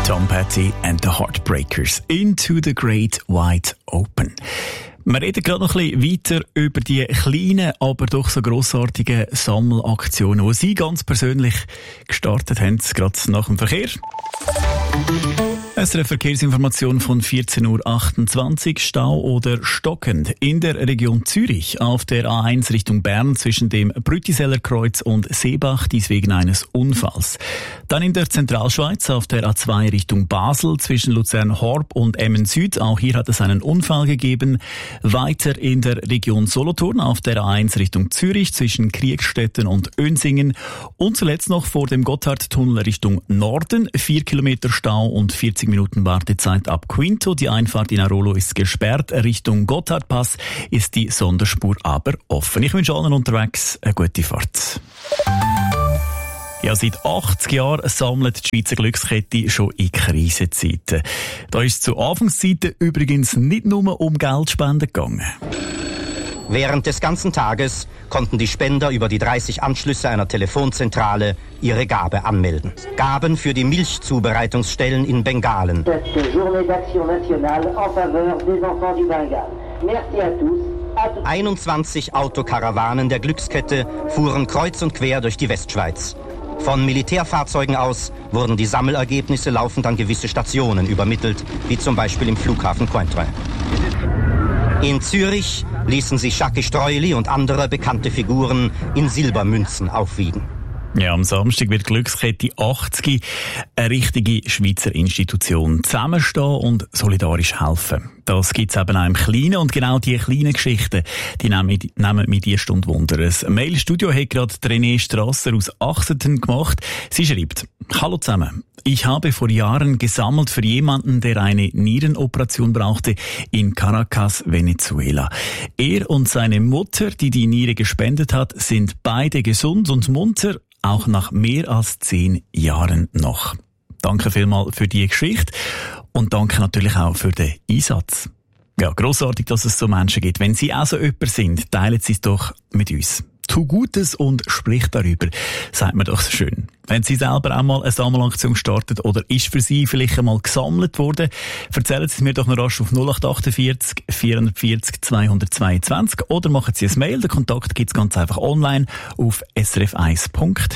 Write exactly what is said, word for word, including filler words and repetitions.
Tom Petty and the Heartbreakers into the Great Wide Open. Wir reden gerade noch ein bisschen weiter über die kleinen, aber doch so grossartigen Sammelaktionen, die Sie ganz persönlich gestartet haben, gerade nach dem Verkehr. Es ist eine Verkehrsinformation von vierzehn Uhr achtundzwanzig. Stau oder stockend in der Region Zürich auf der A eins Richtung Bern zwischen dem Brütiseller Kreuz und Seebach, dies wegen eines Unfalls. Dann in der Zentralschweiz auf der A zwei Richtung Basel zwischen Luzern-Horb und Emmen Süd. Auch hier hat es einen Unfall gegeben. Weiter in der Region Solothurn auf der A eins Richtung Zürich zwischen Kriegstetten und Önsingen. Und zuletzt noch vor dem Gotthardtunnel Richtung Norden. Vier Kilometer Stau und vierzig Minuten Wartezeit ab Quinto. Die Einfahrt in Arolo ist gesperrt. Richtung Gotthardpass ist die Sonderspur aber offen. Ich wünsche allen unterwegs eine gute Fahrt. Ja, seit achtzig Jahren sammelt die Schweizer Glückskette schon in Krisenzeiten. Da ist es zu Anfangszeiten übrigens nicht nur um Geldspenden gegangen. Während des ganzen Tages konnten die Spender über die dreißig Anschlüsse einer Telefonzentrale ihre Gabe anmelden. Gaben für die Milchzubereitungsstellen in Bengalen. einundzwanzig Autokarawanen der Glückskette fuhren kreuz und quer durch die Westschweiz. Von Militärfahrzeugen aus wurden die Sammelergebnisse laufend an gewisse Stationen übermittelt, wie zum Beispiel im Flughafen Cointrin. In Zürich ließen sich Jacques Streuli und andere bekannte Figuren in Silbermünzen aufwiegen. Ja, am Samstag wird Glückskette achtzig eine richtige Schweizer Institution. Zusammenstehen und solidarisch helfen. Das gibt's eben auch im Kleinen, und genau diese kleinen Geschichten, die nehmen, nehmen mich diese Stunde Wunder. Ein Mail-Studio hat gerade René Strasser aus Achseten gemacht. Sie schreibt: Hallo zusammen. Ich habe vor Jahren gesammelt für jemanden, der eine Nierenoperation brauchte, in Caracas, Venezuela. Er und seine Mutter, die die Niere gespendet hat, sind beide gesund und munter, auch nach mehr als zehn Jahren noch. Danke vielmals für die Geschichte und danke natürlich auch für den Einsatz. Ja, grossartig, dass es so Menschen gibt. Wenn Sie auch so jemand sind, teilen Sie es doch mit uns. Tu Gutes und sprich darüber, sagt man doch so schön. Wenn Sie selber auch mal eine Sammelaktion gestartet oder ist für Sie vielleicht einmal gesammelt worden, erzählen Sie es mir doch noch rasch auf null acht achtundvierzig vierundvierzig zweihundertzweiundzwanzig oder machen Sie ein Mail. Den Kontakt gibt es ganz einfach online auf s r f eins punkt